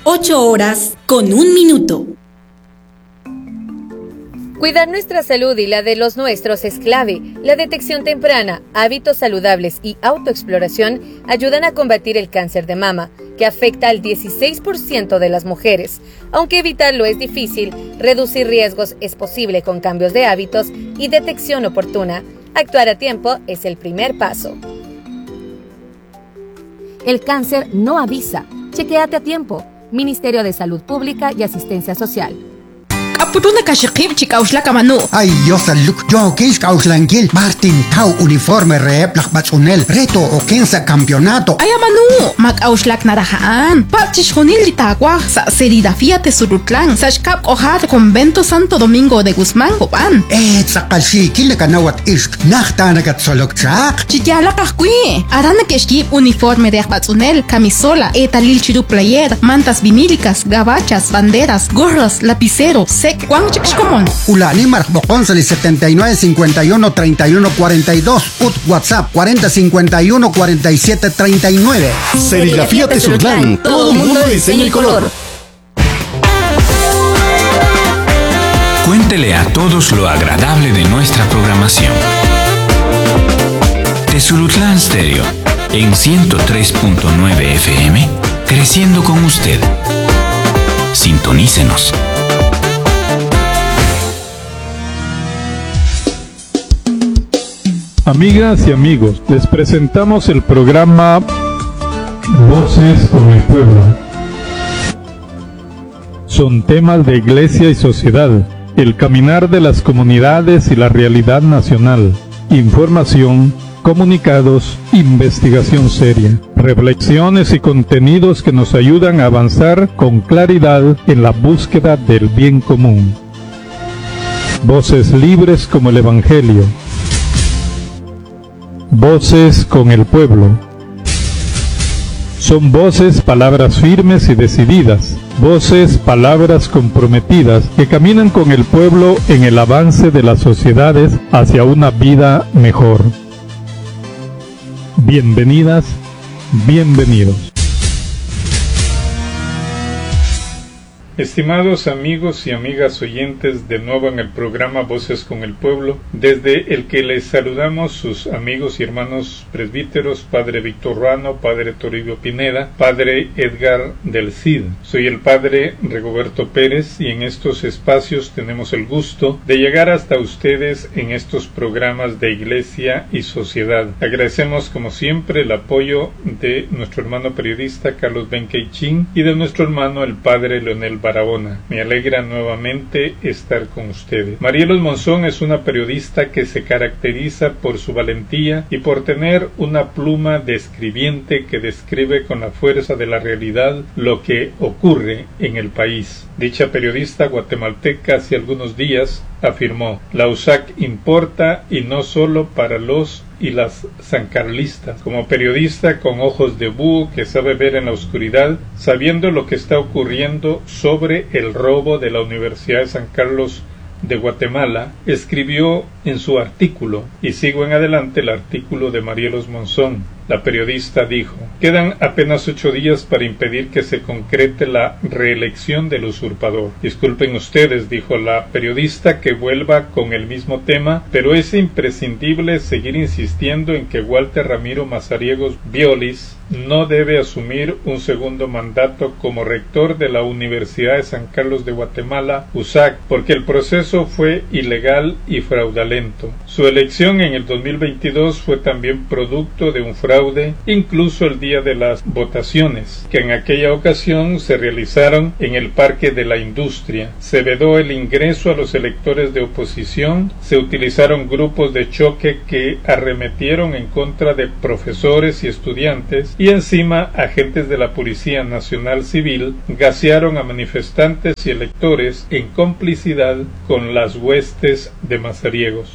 8:01. Cuidar nuestra salud y la de los nuestros es clave. La detección temprana, hábitos saludables y autoexploración ayudan a combatir el cáncer de mama, que afecta al 16% de las mujeres. Aunque evitarlo es difícil, reducir riesgos es posible con cambios de hábitos y detección oportuna. Actuar a tiempo es el primer paso. El cáncer no avisa. Chequéate a tiempo. Ministerio de Salud Pública y Asistencia Social. Apuruna kashikip chikauslaka manu. Ay, yo saluk, yo kis kauslangil. Martin Tau uniforme rep lakbatsunel. Reto o kensa campeonato. Ay, manu, makauslak narahaan. Pachishunil litagua, sa serigrafía te surutlan. Sashkap ojar convento Santo Domingo de Guzmán, Copan. Sakalshi, kilakanawat isk. Nachtanagat solokchak. Chiyala kakui. Arana keshkip uniforme de akbatsunel, camisola, etalil chiru player, mantas vinílicas, gabachas, banderas, gorros, lapicero, ¿Cuándo chicos común? Ulani Marcbocón 79 51 31 42. WhatsApp 40 51 47 39. Serigrafía Tesurtlán. Todo mundo diseña y color. Cuéntele a todos lo agradable de nuestra programación. Tezurutlán Stereo en 103.9 FM, creciendo con usted. Sintonícenos. Amigas y amigos, les presentamos el programa Voces con el Pueblo. Son temas de iglesia y sociedad, el caminar de las comunidades y la realidad nacional, información, comunicados, investigación seria, reflexiones y contenidos que nos ayudan a avanzar con claridad en la búsqueda del bien común. Voces libres como el Evangelio. Voces con el pueblo. Son voces, palabras firmes y decididas, voces, palabras comprometidas que caminan con el pueblo en el avance de las sociedades hacia una vida mejor. Bienvenidas, bienvenidos. Estimados amigos y amigas oyentes, de nuevo en el programa Voces con el Pueblo, desde el que les saludamos sus amigos y hermanos presbíteros, Padre Víctor Ruano, Padre Toribio Pineda, Padre Edgar del Cid. Soy el Padre Rigoberto Pérez y en estos espacios tenemos el gusto de llegar hasta ustedes en estos programas de iglesia y sociedad. Agradecemos como siempre el apoyo de nuestro hermano periodista Carlos Benqueichín y de nuestro hermano el Padre Leonel Barahona. Me alegra nuevamente estar con ustedes. Marielos Monzón es una periodista que se caracteriza por su valentía y por tener una pluma de escribiente que describe con la fuerza de la realidad lo que ocurre en el país. Dicha periodista guatemalteca hace algunos días afirmó: la USAC importa y no solo para los y las sancarlistas. Como periodista con ojos de búho que sabe ver en la oscuridad, sabiendo lo que está ocurriendo sobre el robo de la Universidad de San Carlos de Guatemala, escribió en su artículo, y sigo en adelante el artículo de Marielos Monzón. La periodista dijo: quedan apenas 8 días para impedir que se concrete la reelección del usurpador. Disculpen ustedes, dijo la periodista, que vuelva con el mismo tema, pero es imprescindible seguir insistiendo en que Walter Ramiro Mazariegos Violis no debe asumir un segundo mandato como rector de la Universidad de San Carlos de Guatemala, USAC, porque el proceso fue ilegal y fraudulento. Su elección en el 2022 fue también producto de un fraude, incluso el día de las votaciones, que en aquella ocasión se realizaron en el Parque de la Industria. Se vedó el ingreso a los electores de oposición, se utilizaron grupos de choque que arremetieron en contra de profesores y estudiantes, y encima agentes de la Policía Nacional Civil gasearon a manifestantes y electores en complicidad con las huestes de Mazariegos. Durante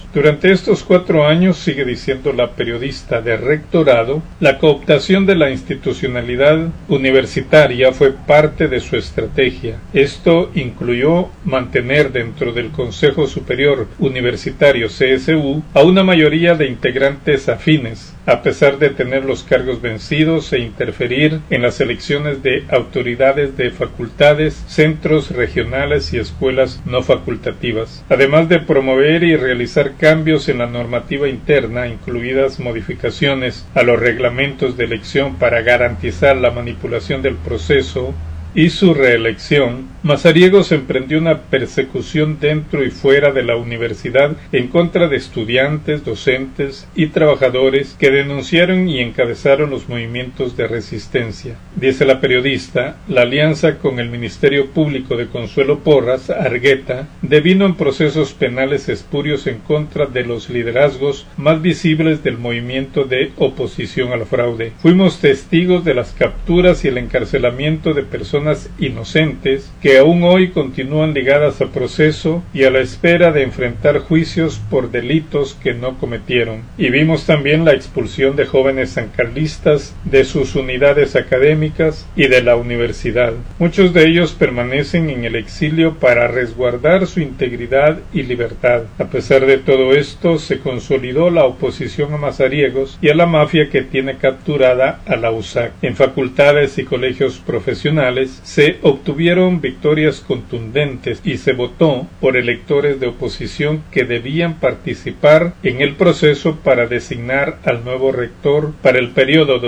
Durante estos 4 años, sigue diciendo la periodista de rectorado, la cooptación de la institucionalidad universitaria fue parte de su estrategia. Esto incluyó mantener dentro del Consejo Superior Universitario CSU a una mayoría de integrantes afines, a pesar de tener los cargos vencidos e interferir en las elecciones de autoridades de facultades, centros regionales y escuelas no facultativas, además de promover y realizar cambios en la normativa interna, incluidas modificaciones a los reglamentos de elección para garantizar la manipulación del proceso y su reelección. Mazariegos emprendió una persecución dentro y fuera de la universidad en contra de estudiantes, docentes y trabajadores que denunciaron y encabezaron los movimientos de resistencia. Dice la periodista, la alianza con el Ministerio Público de Consuelo Porras, Argueta, devino en procesos penales espurios en contra de los liderazgos más visibles del movimiento de oposición al fraude. Fuimos testigos de las capturas y el encarcelamiento de personas inocentes que aún hoy continúan ligadas a proceso y a la espera de enfrentar juicios por delitos que no cometieron. Y vimos también la expulsión de jóvenes sancarlistas de sus unidades académicas y de la universidad. Muchos de ellos permanecen en el exilio para resguardar su integridad y libertad. A pesar de todo esto, se consolidó la oposición a Mazariegos y a la mafia que tiene capturada a la USAC. En facultades y colegios profesionales se obtuvieron victorias contundentes y se votó por electores de oposición que debían participar en el proceso para designar al nuevo rector para el periodo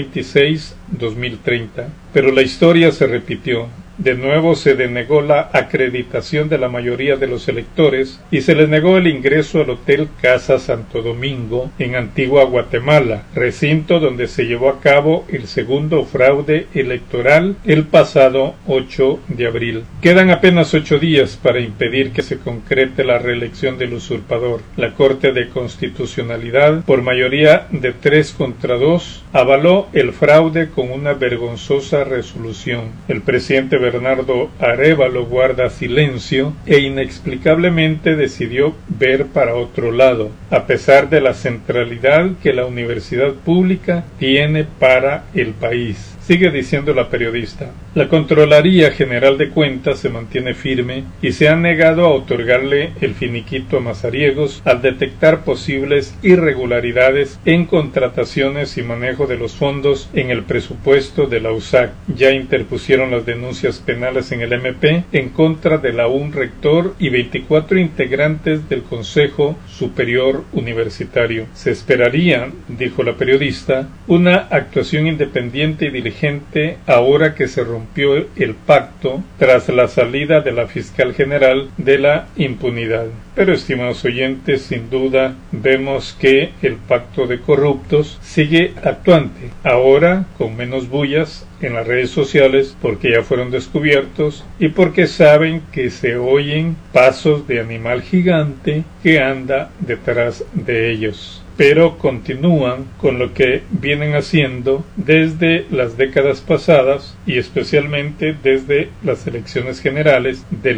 2026-2030. Pero la historia se repitió. De nuevo se denegó la acreditación de la mayoría de los electores y se les negó el ingreso al Hotel Casa Santo Domingo en Antigua Guatemala, recinto donde se llevó a cabo el segundo fraude electoral el pasado 8 de abril. Quedan apenas 8 días para impedir que se concrete la reelección del usurpador. La Corte de Constitucionalidad, por mayoría de 3 contra 2, avaló el fraude con una vergonzosa resolución. El presidente Bernardo Arévalo guarda silencio e inexplicablemente decidió ver para otro lado, a pesar de la centralidad que la universidad pública tiene para el país. Sigue diciendo la periodista, la Contraloría General de Cuentas se mantiene firme y se ha negado a otorgarle el finiquito a Mazariegos al detectar posibles irregularidades en contrataciones y manejo de los fondos en el presupuesto de la USAC. Ya interpusieron las denuncias penales en el MP en contra de la un rector y 24 integrantes del Consejo Superior Universitario. Se esperaría, dijo la periodista, una actuación independiente y diligente ahora que se rompió el pacto tras la salida de la fiscal general de la impunidad. Pero, estimados oyentes, sin duda vemos que el pacto de corruptos sigue actuante, ahora con menos bullas en las redes sociales porque ya fueron descubiertos y porque saben que se oyen pasos de animal gigante que anda detrás de ellos. Pero continúan con lo que vienen haciendo desde las décadas pasadas y especialmente desde las elecciones generales del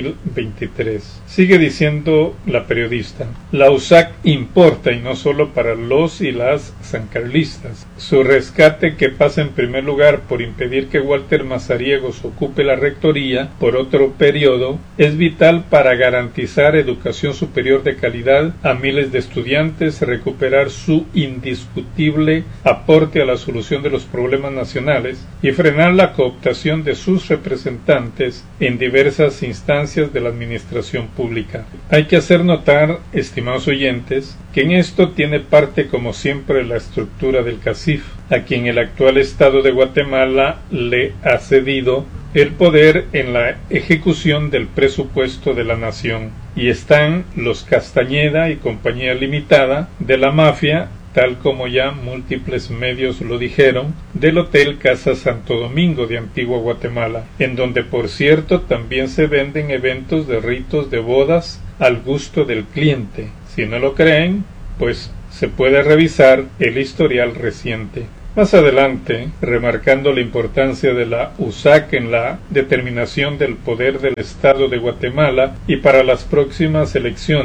2023. Sigue diciendo la periodista, la USAC importa y no solo para los y las sancarlistas. Su rescate, que pasa en primer lugar por impedir que Walter Mazariegos ocupe la rectoría por otro periodo, es vital para garantizar educación superior de calidad a miles de estudiantes, recuperar su indiscutible aporte a la solución de los problemas nacionales y frenar la cooptación de sus representantes en diversas instancias de la administración pública. Hay que hacer notar, estimados oyentes, que en esto tiene parte como siempre la estructura del CACIF, a quien el actual Estado de Guatemala le ha cedido el poder en la ejecución del presupuesto de la nación, y están los Castañeda y Compañía Limitada de la mafia, tal como ya múltiples medios lo dijeron, del Hotel Casa Santo Domingo de Antigua Guatemala, en donde por cierto también se venden eventos de ritos de bodas al gusto del cliente. Si no lo creen, pues se puede revisar el historial reciente. Más adelante, remarcando la importancia de la USAC en la determinación del poder del Estado de Guatemala y para las próximas elecciones,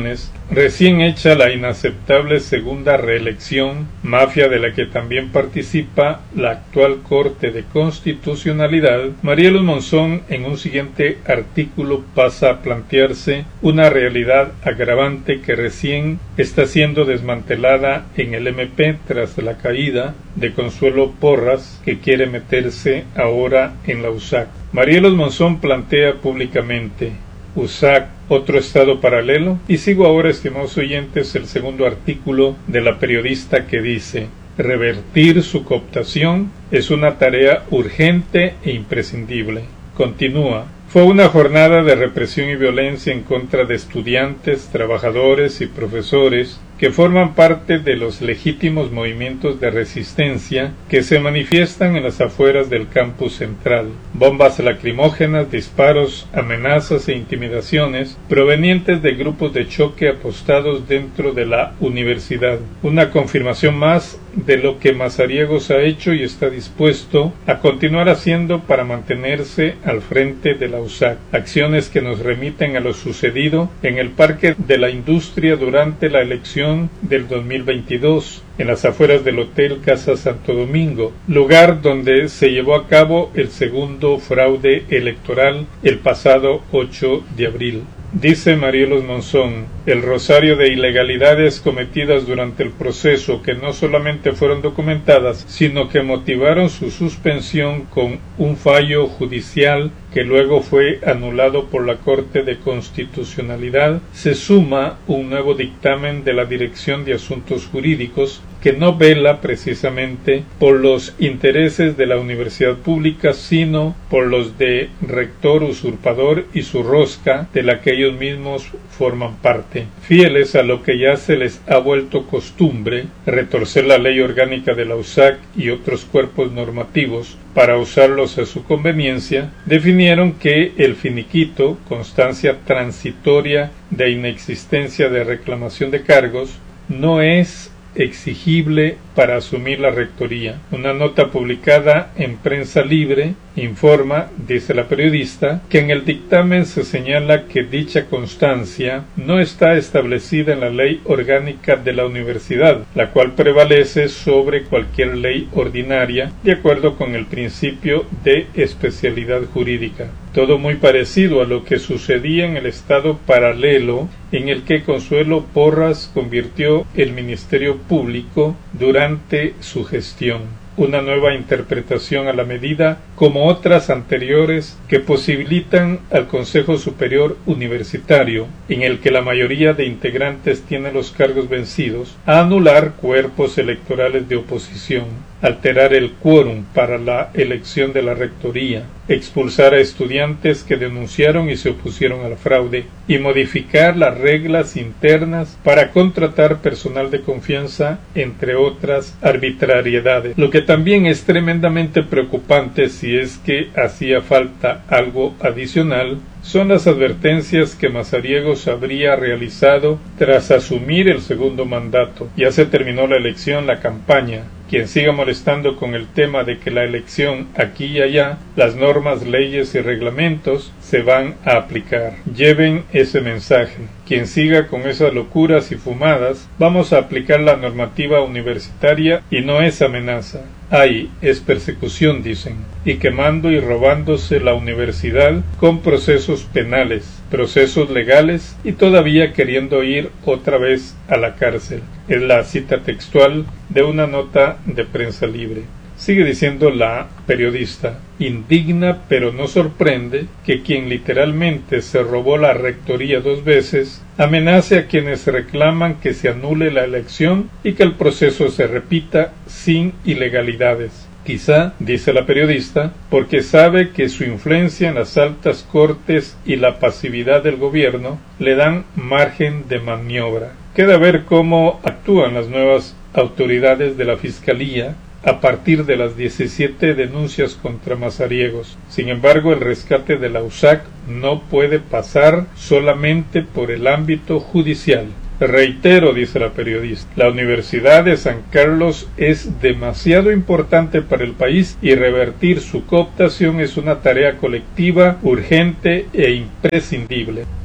recién hecha la inaceptable segunda reelección, mafia de la que también participa la actual Corte de Constitucionalidad, Marielos Monzón en un siguiente artículo pasa a plantearse una realidad agravante que recién está siendo desmantelada en el MP tras la caída de Consuelo Porras, que quiere meterse ahora en la USAC. Marielos Monzón plantea públicamente: USAC, otro estado paralelo. Y sigo ahora, estimados oyentes, el segundo artículo de la periodista que dice: revertir su cooptación es una tarea urgente e imprescindible. Continúa: fue una jornada de represión y violencia en contra de estudiantes, trabajadores y profesores que forman parte de los legítimos movimientos de resistencia que se manifiestan en las afueras del campus central. Bombas lacrimógenas, disparos, amenazas e intimidaciones provenientes de grupos de choque apostados dentro de la universidad. Una confirmación más de lo que Mazariegos ha hecho y está dispuesto a continuar haciendo para mantenerse al frente de la USAC. Acciones que nos remiten a lo sucedido en el Parque de la Industria durante la elección del 2022, en las afueras del Hotel Casa Santo Domingo, lugar donde se llevó a cabo el segundo fraude electoral el pasado 8 de abril. Dice Marielos Monzón: el rosario de ilegalidades cometidas durante el proceso, que no solamente fueron documentadas, sino que motivaron su suspensión con un fallo judicial que luego fue anulado por la Corte de Constitucionalidad, se suma un nuevo dictamen de la Dirección de Asuntos Jurídicos que no vela precisamente por los intereses de la universidad pública, sino por los de rector usurpador y su rosca, de la que ellos mismos forman parte. Fieles a lo que ya se les ha vuelto costumbre, retorcer la ley orgánica de la USAC y otros cuerpos normativos para usarlos a su conveniencia, definieron que el finiquito, constancia transitoria de inexistencia de reclamación de cargos, no es exigible para asumir la rectoría. Una nota publicada en Prensa Libre informa, dice la periodista, que en el dictamen se señala que dicha constancia no está establecida en la ley orgánica de la universidad, la cual prevalece sobre cualquier ley ordinaria, de acuerdo con el principio de especialidad jurídica. Todo muy parecido a lo que sucedía en el estado paralelo en el que Consuelo Porras convirtió el Ministerio Público durante su gestión. Una nueva interpretación a la medida, como otras anteriores, que posibilitan al Consejo Superior Universitario, en el que la mayoría de integrantes tiene los cargos vencidos, a anular cuerpos electorales de oposición, alterar el quórum para la elección de la rectoría, expulsar a estudiantes que denunciaron y se opusieron al fraude, y modificar las reglas internas para contratar personal de confianza, entre otras arbitrariedades. Lo que también es tremendamente preocupante, si es que hacía falta algo adicional, son las advertencias que Mazariegos habría realizado tras asumir el segundo mandato. Ya se terminó la elección, la campaña. Quien siga molestando con el tema de que la elección aquí y allá, las normas, leyes y reglamentos se van a aplicar. Lleven ese mensaje. Quien siga con esas locuras y fumadas, vamos a aplicar la normativa universitaria y no es amenaza. Ahí es persecución, dicen, y quemando y robándose la universidad con procesos penales, procesos legales y todavía queriendo ir otra vez a la cárcel. Es la cita textual de una nota de Prensa Libre. Sigue diciendo la periodista: indigna pero no sorprende que quien literalmente se robó la rectoría 2 veces amenace a quienes reclaman que se anule la elección y que el proceso se repita sin ilegalidades. Quizá, dice la periodista, porque sabe que su influencia en las altas cortes y la pasividad del gobierno le dan margen de maniobra. Queda ver cómo actúan las nuevas autoridades de la Fiscalía a partir de las 17 denuncias contra Mazariegos. Sin embargo, el rescate de la USAC no puede pasar solamente por el ámbito judicial. Reitero, dice la periodista, la Universidad de San Carlos es demasiado importante para el país y revertir su cooptación es una tarea colectiva, urgente e imprescindible.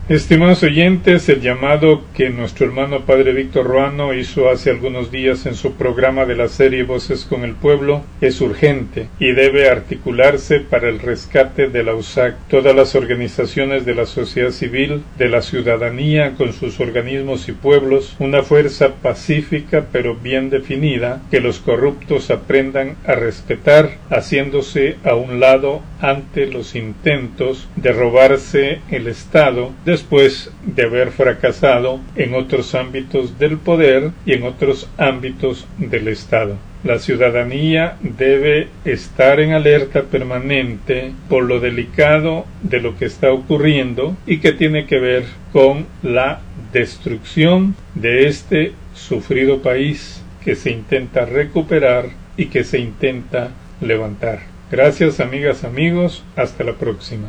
Estimados oyentes, el llamado que nuestro hermano Padre Víctor Ruano hizo hace algunos días en su programa de la serie Voces con el Pueblo es urgente y debe articularse para el rescate de la USAC. Todas las organizaciones de la sociedad civil, de la ciudadanía con sus organismos y pueblos, una fuerza pacífica pero bien definida que los corruptos aprendan a respetar, haciéndose a un lado ante los intentos de robarse el Estado después de haber fracasado en otros ámbitos del poder y en otros ámbitos del Estado. La ciudadanía debe estar en alerta permanente por lo delicado de lo que está ocurriendo y que tiene que ver con la destrucción de este sufrido país que se intenta recuperar y que se intenta levantar. Gracias, amigas, amigos. Hasta la próxima.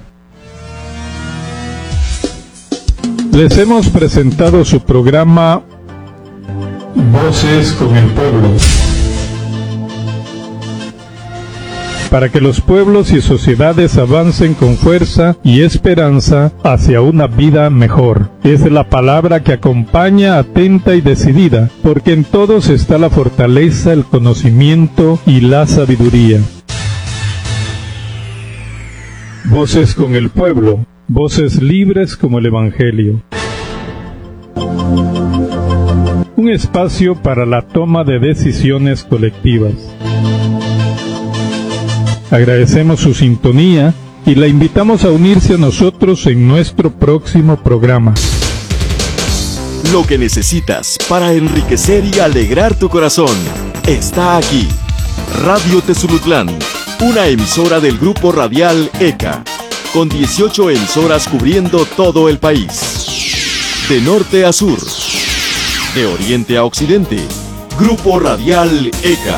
Les hemos presentado su programa Voces con el Pueblo, para que los pueblos y sociedades avancen con fuerza y esperanza hacia una vida mejor. Es la palabra que acompaña atenta y decidida, porque en todos está la fortaleza, el conocimiento y la sabiduría. Voces con el Pueblo, voces libres como el Evangelio. Un espacio para la toma de decisiones colectivas. Agradecemos su sintonía y la invitamos a unirse a nosotros en nuestro próximo programa. Lo que necesitas para enriquecer y alegrar tu corazón está aquí. Radio Tezulutlán, una emisora del grupo radial ECA, con 18 emisoras cubriendo todo el país. De norte a sur, de oriente a occidente, Grupo Radial ECA.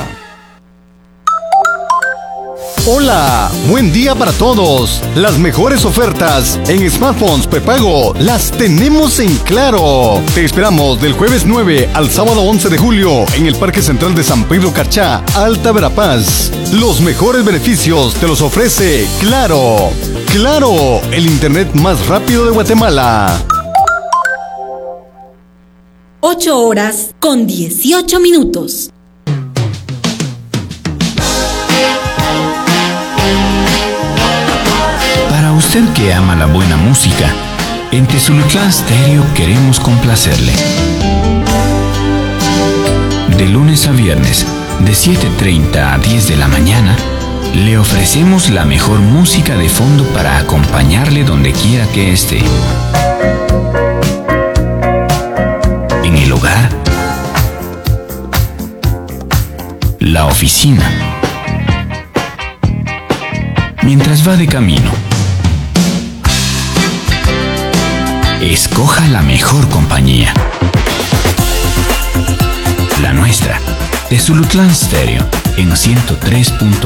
Hola, buen día para todos. Las mejores ofertas en smartphones prepago las tenemos en Claro. Te esperamos del jueves 9 al sábado 11 de julio en el Parque Central de San Pedro Carchá, Alta Verapaz. Los mejores beneficios te los ofrece Claro. Claro, el internet más rápido de Guatemala. 8:18. Para usted que ama la buena música, en Tezulutlán Stereo queremos complacerle. De lunes a viernes, de 7:30 a 10 de la mañana, le ofrecemos la mejor música de fondo para acompañarle donde quiera que esté. En el hogar, la oficina, mientras va de camino. Escoja la mejor compañía. La nuestra, Tezulutlán Stereo, en 103.9